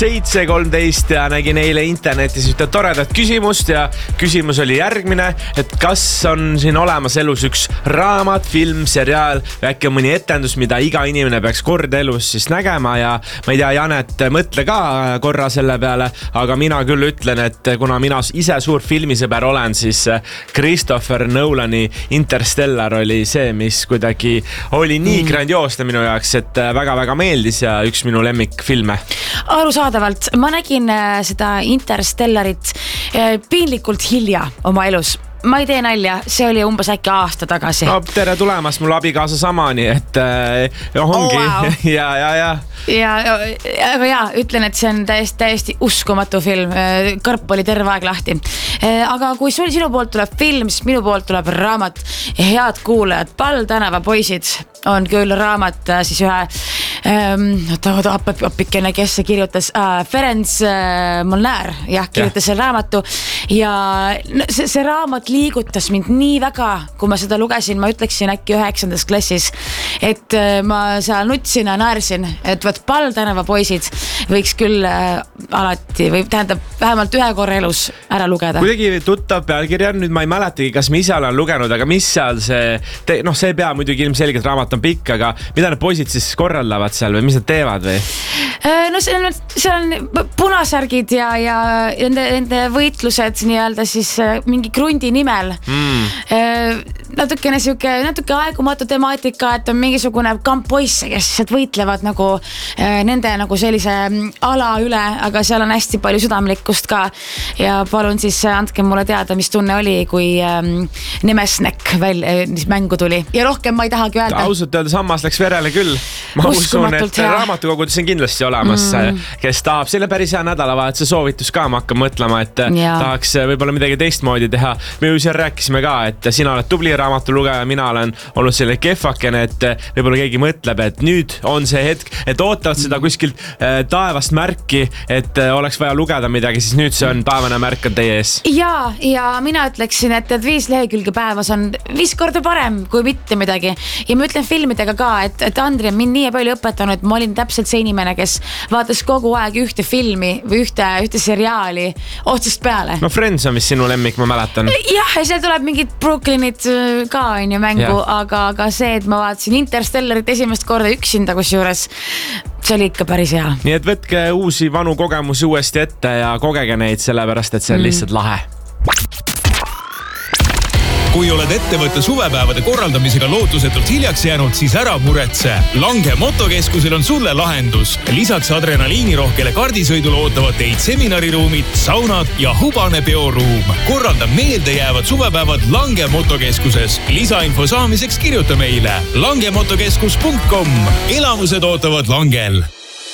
7:13 ja nägin eile internetis ühte toredat küsimust ja küsimus oli järgmine, et kas on siin olemas elus üks raamat, film, seriaal või äkki on mõni etendus, mida iga inimene peaks kord elus siis nägema ja ma ei tea, Janet, mõtle ka korra selle peale, aga mina küll ütlen, et kuna mina ise suur filmisõber olen, siis Christopher Nolani Interstellar oli see, mis kuidagi oli nii grandioosne minu jaoks, et väga-väga meeldis ja üks minu lemmikfilme. Arusaadavalt, ma nägin seda Interstellarit piinlikult hilja oma elus. Ma ei tee nalja, see oli umbes äkki aasta tagasi. No, tere tulemast, mul abikaasa samani, et ongi. Wow. Ja. Aga ütlen, et see on täiesti uskumatu film. Karp oli terve aeg lahti. Aga kui sinu poolt tuleb film, siis minu poolt tuleb raamat. Head kuulajad, Pall tänava poisid on küll raamat siis ühe appikene, kes see kirjutas Ferenc Molnár, kirjutas selle raamatu ja see raamat liigutas mind nii väga, kui ma seda lugesin, ma ütleksin äkki 9. klassis, et ma seal nutsin ja naersin, et võt Pall tänava poisid võiks küll alati või tähendab vähemalt ühe korra elus ära lugeda. Kuidagi tuttav pealkirja, nüüd ma ei mäletagi, kas ma ise olen lugenud, aga mis seal see ei pea muidugi ilmselgelt raamat on pikk, aga mida need poisid siis korraldavad seal või mis nad teevad või? No see on punasärgid ja nende võitlused nii-öelda siis mingi krundi nimel. Natuke aegumatu temaatika, et on mingisugune kamp poisse, kes võitlevad nagu nende nagu sellise ala üle, aga seal on hästi palju südamlikkust ka ja palun siis andke mulle teada, mis tunne oli, kui Nemesnek mängu tuli ja rohkem ma ei tahagi öelda. Ausalt öelda sammas läks verele küll. Ma usun, et raamatukogudes on kindlasti olemas, kes tahab selle päris hea nädalavahetuse soovitus ka, ma hakkan mõtlema, et tahaks võib-olla midagi teistmoodi teha. Me ju seal rääkisime ka, et sina oled tubli raamatulugeja, mina olen olnud selle kehvakene, et võib-olla keegi mõtleb, et nüüd on see hetk, et ootavad seda kuskilt taevast märki, et oleks vaja lugeda midagi, siis nüüd see on taevane märk on teie ees. Ja mina ütleksin, et 5 lehekülge päevas on 5 korda parem kui mitte midagi. Ja ma ütlen filmidega ka, et Andri on mind nii palju õpetanud, ma olin täpselt see inimene, kes vaatas kogu aeg ühte filmi või ühte seriaali otsast peale. No Friends on vist sinu lemmik, ma mäletan. Jah, ja seal tuleb mingid Brooklynid ka on ju mängu, aga see, et ma vaatasin Interstellarit esimest korda üksinda kusjuures, see oli ikka päris hea. Nii et võtke uusi vanu kogemusi uuesti ette ja kogege neid sellepärast, et see on lihtsalt lahe. Kui oled ettevõtte suvepäevade korraldamisega lootusetult hiljaks jäänud, siis ära muretse. Lange motokeskusel on sulle lahendus. Lisaks adrenaliinirohkele kardisõidule ootavad teid seminariruumid, saunad ja hubane peoruum. Korralda meeldejäävad suvepäevad Lange motokeskuses. Lisainfo saamiseks kirjuta meile langemotokeskus.com. Elamused ootavad Langel.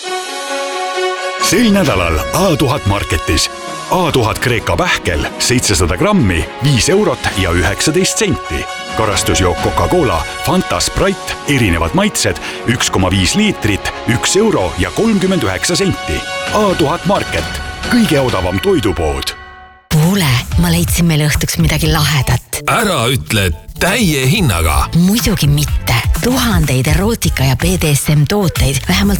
Sel nädalal A1000 Marketis. A1000 Kreeka pähkel 700 grammi, 5 eurot ja 19 senti. Karastusjook Coca-Cola, Fanta, Sprite, erinevad maitsed, 1,5 liitrit, 1 euro ja 39 senti. A1000 Market, kõige odavam toidupood. Kuule, ma leidsin meile õhtuks midagi lahedat. Ära ütle täie hinnaga. Muidugi mitte. Tuhandeid erootika ja BDSM tooteid vähemalt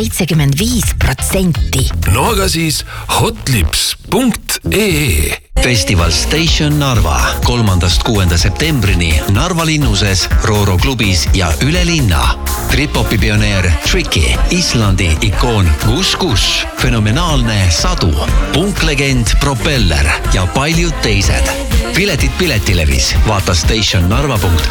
-75%. No aga siis hotlips.ee. Festival Station Narva 3.–6. septembrini Narva linnuses, Rooro klubis ja üle linna. Trip-hopi pioneer Tricky, Islandi ikoon Gus, fenomenaalne Sadu, punklegend Propeller ja paljud teised. Piletid Piletilevis, vaata stationnarva.ee.